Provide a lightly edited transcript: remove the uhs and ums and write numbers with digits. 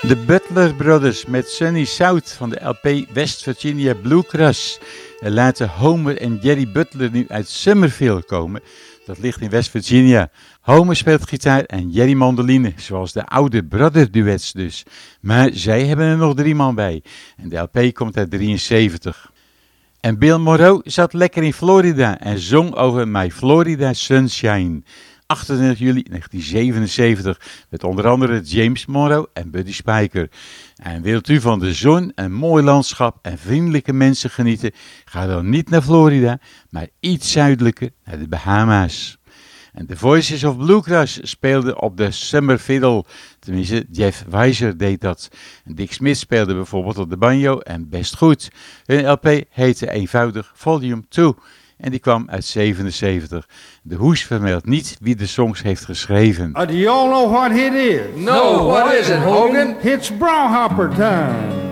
De Butler Brothers met Sunny South van de LP West Virginia Bluegrass. En laten Homer en Jerry Butler nu uit Summerville komen. Dat ligt in West Virginia. Homer speelt gitaar en Jerry mandoline, zoals de oude brother duets dus. Maar zij hebben er nog 3 man bij. En de LP komt uit 73. En Bill Monroe zat lekker in Florida en zong over My Florida Sunshine. 28 juli 1977 met onder andere James Monroe en Buddy Spicher. En wilt u van de zon, een mooi landschap en vriendelijke mensen genieten? Ga dan niet naar Florida, maar iets zuidelijker naar de Bahama's. En The Voices of Bluegrass speelden op de Summer Fiddle. Tenminste, Jeff Weiser deed dat. En Dick Smith speelde bijvoorbeeld op de banjo en best goed. Hun LP heette eenvoudig Volume 2. En die kwam uit 77. De hoes vermeldt niet wie de songs heeft geschreven. Do you all know what it is? No, what is it, Hogan? It's Brawhopper time.